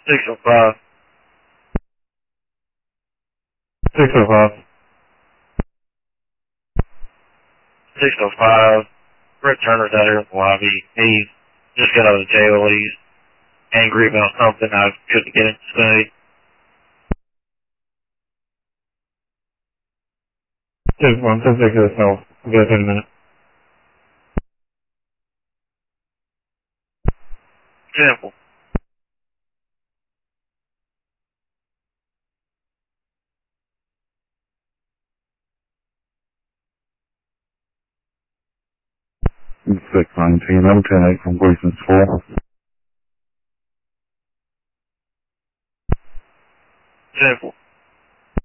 605. 605. 605. Brett Turner's out here in the lobby. He just got out of jail. He's angry about something I couldn't get him to say. 6-1, 10-6 to the south. I'll be up in a minute. 10-4. Six 19, I'm 10-8 from Gleason's 4.